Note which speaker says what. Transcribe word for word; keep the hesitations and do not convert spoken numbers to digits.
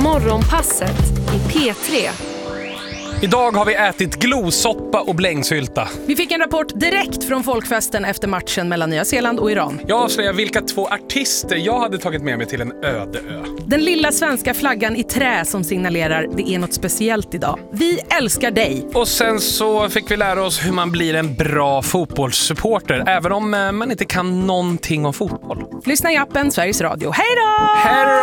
Speaker 1: Morgonpasset i P tre.
Speaker 2: Idag har vi ätit glosoppa och blängsylta.
Speaker 3: Vi fick en rapport direkt från folkfesten efter matchen mellan Nya Zeeland och Iran.
Speaker 2: Jag avslöjar vilka två artister jag hade tagit med mig till en öde ö.
Speaker 3: Den lilla svenska flaggan i trä som signalerar det är något speciellt idag. Vi älskar dig!
Speaker 2: Och sen så fick vi lära oss hur man blir en bra fotbollssupporter, även om man inte kan någonting om fotboll.
Speaker 3: Lyssna i appen Sveriges Radio. Hej då!
Speaker 2: Hej då!